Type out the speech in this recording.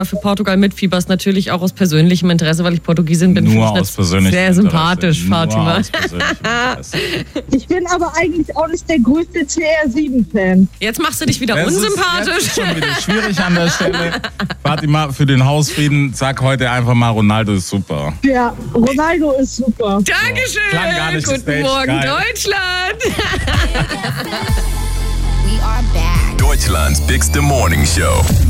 für Portugal mitfieberst, natürlich auch aus persönlichem Interesse, weil ich Portugiesin bin. Nur aus persönlichem Sehr Interesse. sympathisch, Fatima. Aus persönlichem Interesse. Ich bin aber eigentlich auch nicht der größte CR7-Fan. Jetzt machst du dich wieder unsympathisch. Das ist schon wieder schwierig an der Stelle. Fatima, für den Hausfrieden, sag heute einfach mal, Ronaldo ist super. Ja, Ronaldo ist super. Dankeschön. Klang gar nicht Guten gestaged. Morgen, Geil. Deutschland. We are back. Deutschland's Bigste Morning Show.